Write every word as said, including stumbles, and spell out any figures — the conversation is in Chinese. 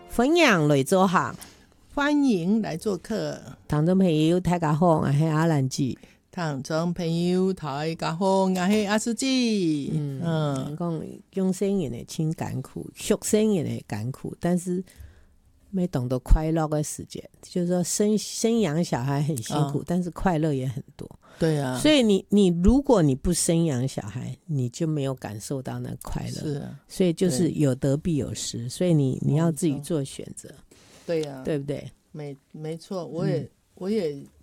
分享来做客， 欢迎来做客。 听众朋友大家好，我是阿兰姐。 听众朋友大家好，我是阿书记。 嗯，嗯讲用生人的轻甘苦，学生人的甘苦，但是没懂得快乐的时间，就是说生生养小孩很辛苦，哦，但是快乐也很多。 对啊， 所以你你如果你不生养小孩，你就没有感受到那快乐。 是啊， 所以就是有得必有失，所以你你要自己做选择。 对啊， 对不对？ 没没错，我也、嗯、我也